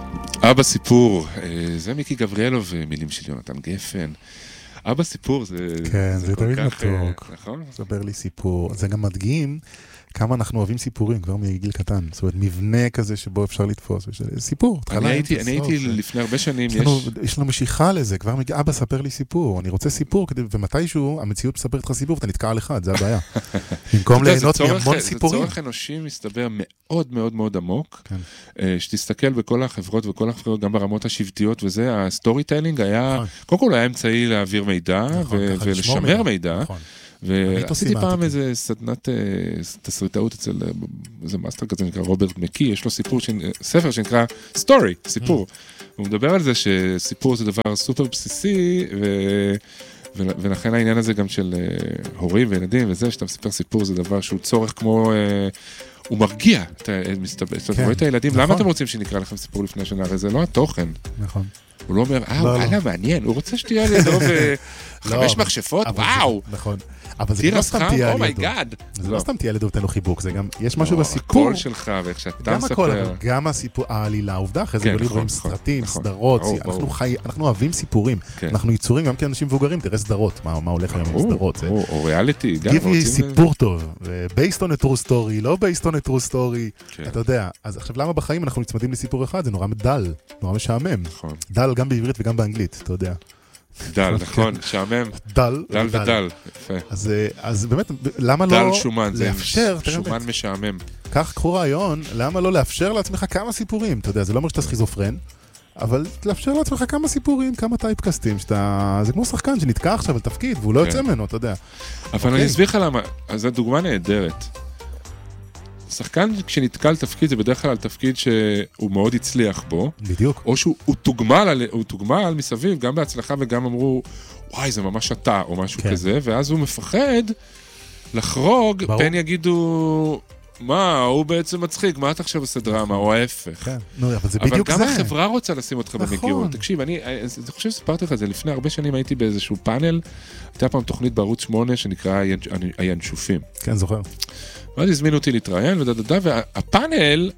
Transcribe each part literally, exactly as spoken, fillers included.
אבא סיפור, זה מיקי גבריאלוב, מילים של יונתן גפן. אבא סיפור זה... כן, זה, זה תמיד מתוק. נכון? ספר לי סיפור. זה גם מדגים כמה אנחנו אוהבים סיפורים כבר מגיל קטן. זאת אומרת, מבנה כזה שבו אפשר לתפוס. סיפור. אני הייתי, אני הייתי לפני הרבה שנים, יש... יש לנו משיכה לזה, כבר מגיע, אבא ספר לי סיפור. אני רוצה סיפור, ומתישהו המציאות מספרת לך סיפור, ואתה נתקע על אחד, זה הבעיה. במקום ליהנות מהמון סיפורים. זה צורך אנושי מסתבר מאוד מאוד מאוד עמוק, שתסתכל בכל החברות וכל החברות, גם ברמות השבטיות וזה, הסטורי טיילינג היה, קודם כל היה אמצעי להעביר מידע ולשמר מידע. ועשיתי פעם איזה סדנת תסריטאות אצל איזה מאסטר כזה שנקרא רוברט מקי, יש לו סיפור, ספר שנקרא סטורי, סיפור. הוא מדבר על זה שסיפור זה דבר סופר בסיסי, ולכן העניין הזה גם של הורים וילדים וזה, שאתה מספר סיפור זה דבר שהוא צורך כמו... הוא מרגיע, אתה רואה את הילדים, למה אתם רוצים שנקרא לכם סיפור לפני השנה? הרי זה לא התוכן. נכון. הוא לא אומר, אה, וואלה, מעניין, הוא רוצה שתהיה לידו וחמש מכשפות, וואו. נכון. אבל זה לא סתם תהיה על ידו. זה לא סתם תהיה על ידו ותן לו חיבוק, זה גם, יש משהו בסיפור. הקול שלך ואיך שאתה מספר. גם הכל, גם הסיפור, העלילה, העובדה, אחרי זה רואים סרטים, סדרות, אנחנו אוהבים סיפורים. אנחנו יצורים גם כאנשים מבוגרים, תראה סדרות, מה הולך היום עם סדרות. או ריאליטי. give me סיפור טוב, based on a true story, לא based on a true story. אתה יודע, אז עכשיו למה בחיים אנחנו נצמדים לסיפור אחד? זה נורא דל, נורא משעמם. דל גם בעברית וגם באנגלית, אתה יודע. דל, נכון, שעמם. דל. דל ודל, יפה. אז באמת, למה לא דל שומן, זה שומן משעמם. כך קחו רעיון, למה לא לאפשר לעצמך כמה סיפורים? אתה יודע, זה לא אומר שאתה סכיזופרן, אבל לאפשר לעצמך כמה סיפורים, כמה טייפקסטים, שאתה... זה כמו שחקן שנתקע עכשיו על תפקיד, והוא לא יוצא ממנו, אתה יודע. אבל אני אסביר לך למה, אז זו דוגמה נהדרת. שחקן כשנתקל תפקיד, זה בדרך כלל על תפקיד שהוא מאוד הצליח בו. בדיוק. או שהוא תוגמל, הוא תוגמל מסביב, גם בהצלחה וגם אמרו, וואי, זה ממש אתה, או משהו כן. כזה, ואז הוא מפחד לחרוג, ברור. פן יגידו, מה, הוא בעצם מצחיק, מה אתה עכשיו עושה דרמה, או ההפך. כן, נו, אבל זה בדיוק זה. אבל גם החברה רוצה לשים אותך נכון. במגירות. תקשיב, אני, אני חושב שספרתי לך את זה, לפני הרבה שנים הייתי באיזשהו פאנל, הייתה פעם תוכנית בערוץ שמונה שנקרא הינשופים. כן, זוכר. ואז הזמינו אותי להתראיין, ודדדה, והפאנל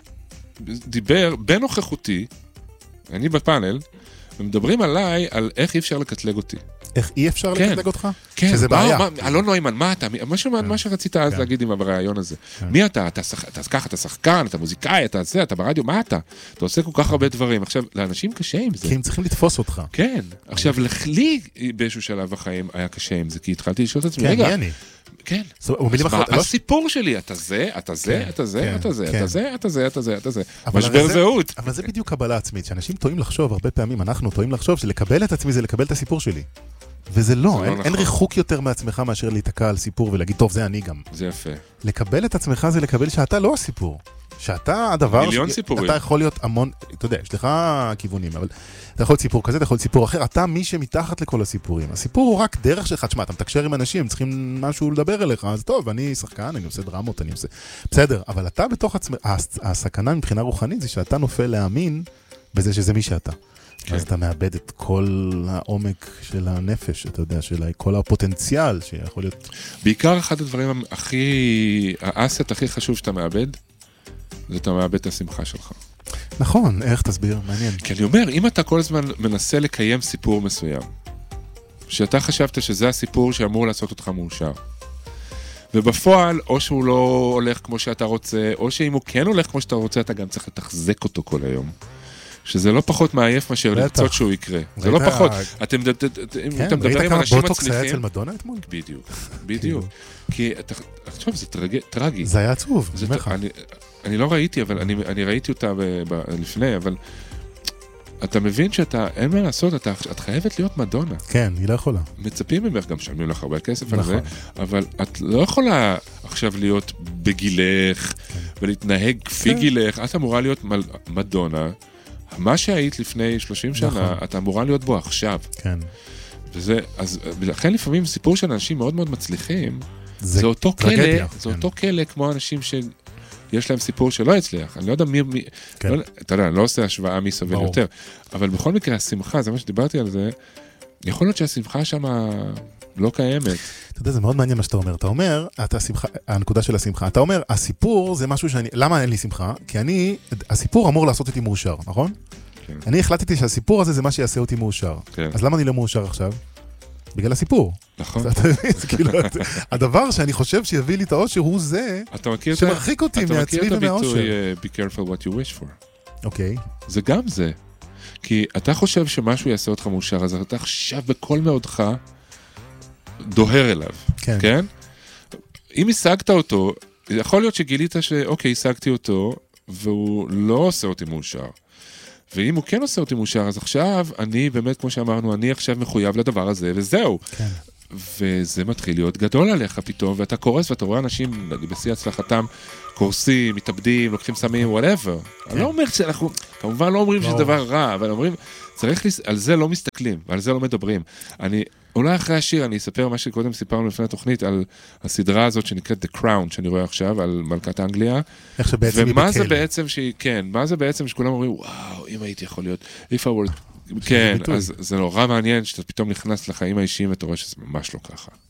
דיבר בנוכחותי, אני בפאנל, ומדברים עליי על איך אי אפשר לקטלג אותי. איך אי אפשר לקטלג אותך? כן. שזה בעיה. אלון נוימן, מה אתה? מה שרצית אז להגיד עם הרעיון הזה. מי אתה? אתה ככה, אתה שחקן, אתה מוזיקאי, אתה זה, אתה ברדיו, מה אתה? אתה עושה כל כך הרבה דברים. עכשיו, לאנשים קשה עם זה. כי הם צריכים לתפוס אותך. כן. עכשיו, לי באיזשהו שלב בחיים היה קשה עם זה, כי התחלתי לשאול את עצמי, רגע, כן. הסיפור שלי, אתה זה, אתה זה, אתה זה, אתה זה, אתה זה, אתה זה, אתה זה, אתה זה. משבר זהות. אבל זה בדיוק קבלה עצמית, שאנשים טועים לחשוב, הרבה פעמים אנחנו טועים לחשוב, שלקבל את עצמי זה לקבל את הסיפור שלי. וזה לא, אין ריחוק יותר מעצמך מאשר להתקע על סיפור ולהגיד, טוב, זה אני גם. זה יפה. לקבל את עצמך זה לקבל שאתה לא הסיפור. שאתה הדבר... מיליון סיפורים. אתה יכול להיות המון, אתה יודע, יש לך כיוונים, אבל אתה יכול להיות סיפור כזה, אתה יכול להיות סיפור אחר, אתה מי שמתחת לכל הסיפורים. הסיפור הוא רק דרך שלך, תשמע, אתה מתקשר עם אנשים, הם צריכים משהו לדבר אליך, אז טוב, אני שחקן, אני עושה דרמות, אני עושה... בסדר, אבל אתה בתוך עצמך, הסכנה מבחינה רוחנית זה שאתה נופל להאמין בזה שזה מי שאתה. אז אתה מאבד את כל העומק של הנפש, אתה יודע, של כל הפוטנציאל שיכול להיות... בעיקר אחד הדברים הכי, האסט הכי חשוב שאתה מאבד, זה אתה מאבד את השמחה שלך. נכון, איך תסביר? מעניין. כי אני אומר, אם אתה כל הזמן מנסה לקיים סיפור מסוים, שאתה חשבת שזה הסיפור שאמור לעשות אותך מאושר, ובפועל, או שהוא לא הולך כמו שאתה רוצה, או שאם הוא כן הולך כמו שאתה רוצה, אתה גם צריך לתחזק אותו כל היום. שזה לא פחות מעייף מאשר לרצות שהוא יקרה. זה לא פחות. אתה מדבר עם אנשים מצליחים... ראית כמה בוטוקס היה אצל מדונה אתמול? בדיוק, בדיוק. כי, עכשיו, זה טרגי. זה היה עצוב. אני לא ראיתי, אבל אני ראיתי אותה לפני, אבל אתה מבין שאתה, אין מה לעשות, את חייבת להיות מדונה. כן, היא לא יכולה. מצפים ממך, גם משלמים לך הרבה כסף על זה, אבל את לא יכולה עכשיו להיות בגילך, ולהתנהג כפי גילך, את אמורה להיות מדונה, מה שהיית לפני שלושים שנה, את אמורה להיות בו עכשיו. כן. וזה, אז לכן לפעמים סיפור של אנשים מאוד מאוד מצליחים, זה אותו כלא, זה אותו כלא כמו אנשים שיש להם סיפור שלא יצליח. אני לא יודע מי, אתה יודע, אני לא עושה השוואה מי סובל יותר, אבל בכל מקרה השמחה, זה מה שדיברתי על זה, יכול להיות שהשמחה שם לא קיימת. אתה יודע, זה מאוד מעניין מה שאתה אומר. אתה אומר, אתה שמחה, הנקודה של השמחה, אתה אומר, הסיפור זה משהו שאני, למה אין לי שמחה? כי אני, הסיפור אמור לעשות אותי מאושר, נכון? כן. אני החלטתי שהסיפור הזה זה מה שיעשה אותי מאושר. כן. אז למה אני לא מאושר עכשיו? בגלל הסיפור. נכון. הדבר שאני חושב שיביא לי את האושר הוא זה שמרחיק אותי מעצמי ומהאושר. אתה מכיר את הביטוי be careful what you wish for. אוקיי. זה גם זה. כי אתה חושב שמשהו יעשה אותך מאושר, אז אתה עכשיו בכל מאודך דוהר אליו. כן. כן? אם השגת אותו, יכול להיות שגילית שאוקיי, השגתי אותו, והוא לא עושה אותי מאושר. ואם הוא כן עושה אותי מאושר, אז עכשיו אני באמת, כמו שאמרנו, אני עכשיו מחויב לדבר הזה, וזהו. כן. וזה מתחיל להיות גדול עליך פתאום, ואתה קורס, ואתה רואה אנשים, בשיא הצלחתם, קורסים, מתאבדים, לוקחים סמים, whatever. אני לא אומר שאנחנו, כמובן לא אומרים שזה דבר רע, אבל אומרים, צריך, על זה לא מסתכלים, ועל זה לא מדברים. אני, אולי אחרי השיר, אני אספר מה שקודם סיפרנו לפני התוכנית, על הסדרה הזאת שנקראת The Crown, שאני רואה עכשיו, על מלכת אנגליה. איך שבעצם היא בכלא. ומה זה בעצם שהיא, כן, מה זה בעצם שכולם אומרים, וואו, אם הייתי יכול להיות, if I were, כן, אז זה נורא מעניין שאתה פתאום נכנס לחיים האישיים, ואתה רואה שזה ממש לא ככה.